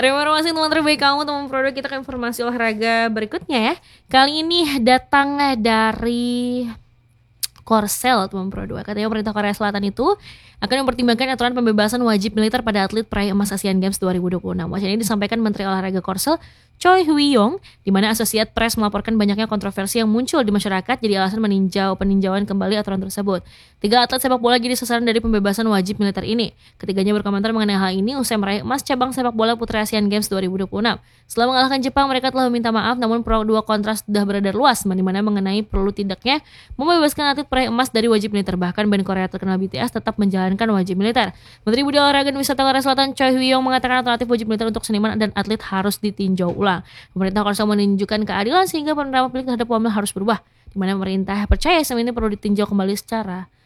Terima kasih teman terbaik kamu, teman produk. Kita ke informasi olahraga berikutnya ya. Kali ini datang dari Korsel, teman produk. Katanya pemerintah Korea Selatan itu akan mempertimbangkan aturan pembebasan wajib militer pada atlet peraih emas Asian Games 2026. Wacana ini disampaikan Menteri Olahraga Korsel Choi Hui-yong, di mana Associated Press melaporkan banyaknya kontroversi yang muncul di masyarakat jadi alasan peninjauan kembali aturan tersebut. 3 atlet sepak bola jadi sasaran dari pembebasan wajib militer ini. Ketiganya berkomentar mengenai hal ini usai meraih emas cabang sepak bola putra Asian Games 2026. Setelah mengalahkan Jepang, mereka telah meminta maaf, namun pro dua kontra sudah beredar luas, di mana mengenai perlu tidaknya membebaskan atlet peraih emas dari wajib militer. Bahkan band Korea terkenal BTS tetap menjalankan wajib militer. Menteri Budi Olahraga dan Wisata Korea Selatan Choi Hui-yong mengatakan alternatif wajib militer untuk seniman dan atlet harus ditinjau ulang. Pemerintah Korsel menunjukkan keadilan sehingga penerima pemilik terhadap wamil harus berubah, di mana pemerintah percaya semua ini perlu ditinjau kembali secara